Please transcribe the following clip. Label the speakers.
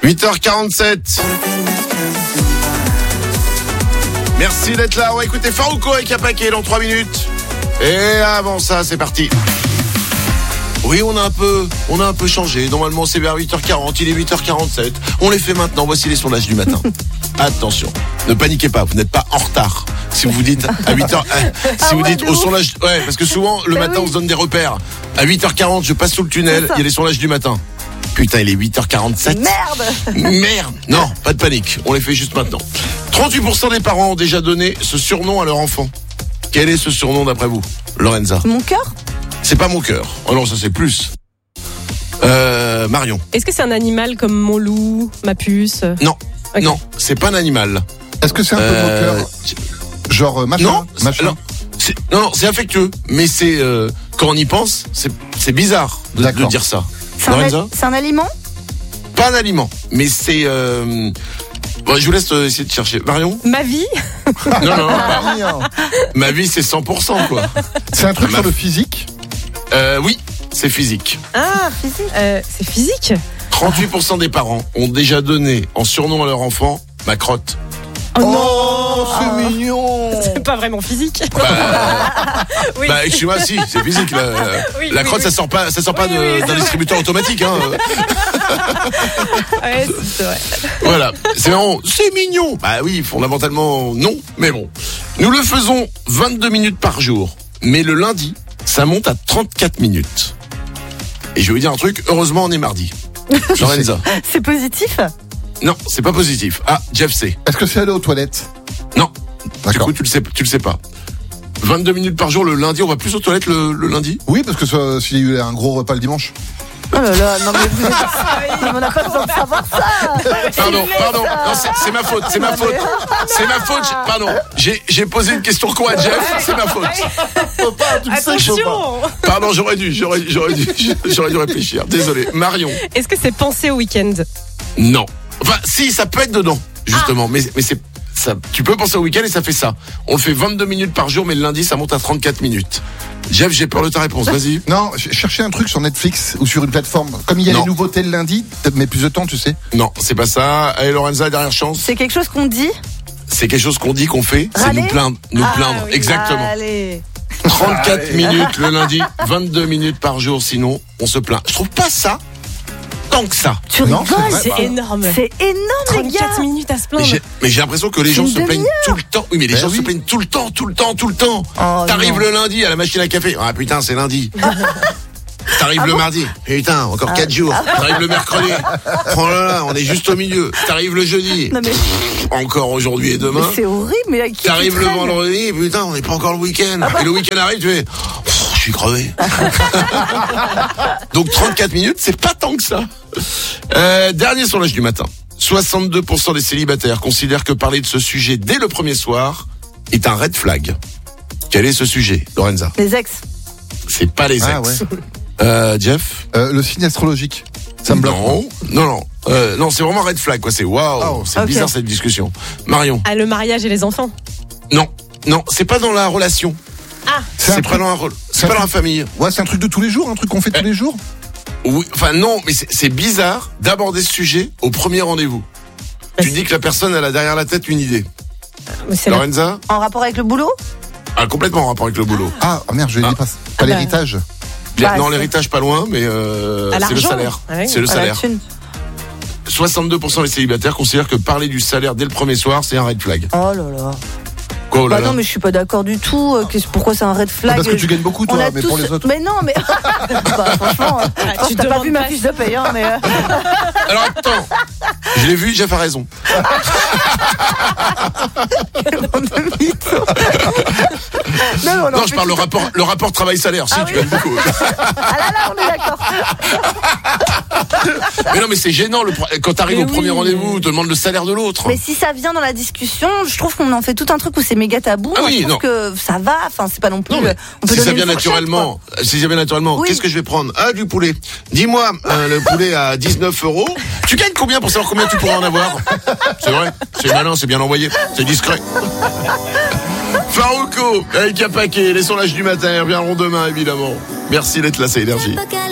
Speaker 1: 8h47. Merci d'être là. On va écouter Farouko avec Apaké dans 3 minutes. Et avant ça, c'est parti. Oui, on a un peu changé. Normalement, c'est vers 8h40. Il est 8h47. On les fait maintenant. Voici les sondages du matin. Attention. Ne paniquez pas. Vous n'êtes pas en retard. Si vous dites à 8h, si vous dites au sondage, ouais, parce que souvent, le matin, on se donne des repères. À 8h40, je passe sous le tunnel. Il y a les sondages du matin. Putain, il est 8h47. Merde. Non, pas de panique. On les fait juste maintenant. 38% des parents ont déjà donné ce surnom à leur enfant. Quel est ce surnom d'après vous, Lorenza?
Speaker 2: Mon cœur?
Speaker 1: C'est pas mon cœur. Oh non, ça c'est plus. Marion.
Speaker 3: Est-ce que c'est un animal comme mon loup, ma puce?
Speaker 1: Non.
Speaker 3: Okay.
Speaker 1: Non, c'est pas un animal.
Speaker 4: Est-ce que c'est un peu moqueur? Genre machin?
Speaker 1: Non,
Speaker 4: machin.
Speaker 1: Non, c'est affectueux. Mais c'est quand on y pense, c'est bizarre de dire ça.
Speaker 2: C'est un aliment?
Speaker 1: Pas un aliment, mais c'est. Bon, je vous laisse essayer de chercher. Marion?
Speaker 3: Ma vie?
Speaker 1: Non. Ma vie, c'est 100%, quoi.
Speaker 4: C'est un truc sur le physique?
Speaker 1: Oui, c'est physique.
Speaker 2: Ah, physique.
Speaker 3: C'est physique?
Speaker 1: 38% des parents ont déjà donné en surnom à leur enfant ma crotte.
Speaker 3: Oh non,
Speaker 4: c'est mignon.
Speaker 3: C'est pas vraiment physique.
Speaker 1: Oui. Bah, excuse-moi, si, c'est physique. La crotte, ça sort pas d'un distributeur automatique, hein.
Speaker 3: Ouais, c'est vrai.
Speaker 1: Voilà, c'est marrant, c'est mignon. Bah oui, fondamentalement non, mais bon. Nous le faisons 22 minutes par jour, mais le lundi, ça monte à 34 minutes. Et je vais vous dire un truc, heureusement on est mardi. Lorenza.
Speaker 2: C'est positif?
Speaker 1: Non, c'est pas positif. Ah, Jeff sait.
Speaker 4: Est-ce que c'est aller aux toilettes?
Speaker 1: Non.
Speaker 4: D'accord.
Speaker 1: Du coup, tu le sais pas. 22 minutes par jour le lundi, on va plus aux toilettes le lundi?
Speaker 4: Oui, parce que s'il y a eu un gros repas le dimanche.
Speaker 2: Oh là là, non mais vous êtes... on n'a pas besoin de savoir ça.
Speaker 1: Pardon. Non, c'est ma faute. Pardon. J'ai posé une question con à Jeff. C'est ma faute.
Speaker 3: Attention.
Speaker 1: Pardon, j'aurais dû réfléchir. Désolé. Marion.
Speaker 3: Est-ce que c'est penser au week-end?
Speaker 1: Non. Enfin, si, ça peut être dedans, justement. Mais c'est ça. Tu peux penser au week-end et ça fait ça. On le fait 22 minutes par jour, mais le lundi, ça monte à 34 minutes. Jeff, j'ai peur de ta réponse. Vas-y.
Speaker 4: Non, chercher un truc sur Netflix ou sur une plateforme. Comme il y a les nouveautés le lundi, mais plus de temps, tu sais.
Speaker 1: Non, c'est pas ça. Allez, Lorenza, dernière chance.
Speaker 2: C'est quelque chose qu'on dit?
Speaker 1: C'est quelque chose qu'on dit, qu'on fait. C'est nous plaindre.
Speaker 2: Oui.
Speaker 1: Exactement.
Speaker 2: Allez.
Speaker 1: 34 minutes le lundi, 22 minutes par jour, sinon on se plaint. Je trouve pas ça tant que ça.
Speaker 2: Tu rigoles?
Speaker 3: C'est énorme.
Speaker 2: C'est énorme, les gars.
Speaker 3: 34 minutes à se plaindre.
Speaker 1: Mais j'ai l'impression que les gens se plaignent tout le temps. Oui, mais les gens se plaignent tout le temps.
Speaker 2: Oh,
Speaker 1: T'arrives
Speaker 2: non.
Speaker 1: le lundi à la machine à café. Ah putain, c'est lundi. T'arrives le mardi. Putain, encore 4 jours. T'arrives le mercredi. Oh là là, on est juste au milieu. T'arrives le jeudi.
Speaker 2: Non mais...
Speaker 1: Encore aujourd'hui et demain.
Speaker 2: Mais c'est horrible, mais à qui
Speaker 1: T'arrives
Speaker 2: tu
Speaker 1: le
Speaker 2: traînes?
Speaker 1: vendredi. Putain, on n'est pas encore le week-end. Et le week-end arrive, tu fais... Je suis crevé. Donc 34 minutes, c'est pas tant que ça. Dernier sondage du matin. 62% des célibataires considèrent que parler de ce sujet dès le premier soir est un red flag. Quel est ce sujet, Lorenza?
Speaker 2: Les ex.
Speaker 1: C'est pas les ex.
Speaker 4: Ouais.
Speaker 1: Jeff?
Speaker 4: Le signe astrologique. Ça me bloque.
Speaker 1: Non, c'est vraiment red flag, quoi. C'est waouh. C'est bizarre cette discussion. Marion?
Speaker 3: Ah, le mariage et les enfants?
Speaker 1: Non, c'est pas dans la relation.
Speaker 3: Ah,
Speaker 1: c'est pas dans la famille.
Speaker 4: Ouais, c'est un truc de tous les jours, un truc qu'on fait tous les jours.
Speaker 1: Oui, enfin non, mais c'est bizarre d'aborder ce sujet au premier rendez-vous. Tu dis que la personne elle a derrière la tête une idée. Lorenza?
Speaker 2: En rapport avec le boulot?
Speaker 1: Ah, complètement en rapport avec le boulot.
Speaker 4: Ah merde, je l'ai dit pas l'héritage.
Speaker 1: Non, l'héritage pas loin, mais c'est le salaire.
Speaker 3: Ah oui.
Speaker 1: C'est le salaire. 62% des célibataires considèrent que parler du salaire dès le premier soir, c'est un red flag.
Speaker 2: Oh là là.
Speaker 1: Quoi,
Speaker 2: Bah non, mais je suis pas d'accord du tout. Pourquoi c'est un red flag?
Speaker 4: Parce que tu gagnes beaucoup, toi, mais pour les autres.
Speaker 2: Mais non, mais bah, franchement, tu t'as pas vu ma fiche de paye, hein, mais.
Speaker 1: Alors attends, je l'ai vu, Jeff a raison. Non, je parle le rapport travail-salaire. Si, tu gagnes beaucoup.
Speaker 2: Ah là, on est d'accord.
Speaker 1: Mais non, mais c'est gênant quand t'arrives au premier rendez-vous, on te demande le salaire de l'autre.
Speaker 2: Mais si ça vient dans la discussion, je trouve qu'on en fait tout un truc où c'est méga tabou.
Speaker 1: Ah oui,
Speaker 2: je trouve que ça va. Enfin, c'est pas non plus.
Speaker 1: Non, mais
Speaker 2: on peut
Speaker 1: si ça
Speaker 2: donner
Speaker 1: vient
Speaker 2: une fourchette,
Speaker 1: naturellement,
Speaker 2: Oui.
Speaker 1: qu'est-ce que je vais prendre? Ah, du poulet. Dis-moi, le poulet à 19 €. Tu gagnes combien pour savoir combien tu pourras en avoir? C'est vrai, c'est malin, c'est bien envoyé, c'est discret. Farouko, avec Apaké, les sondages du matin reviendront demain évidemment. Merci d'être là, c'est Énergie.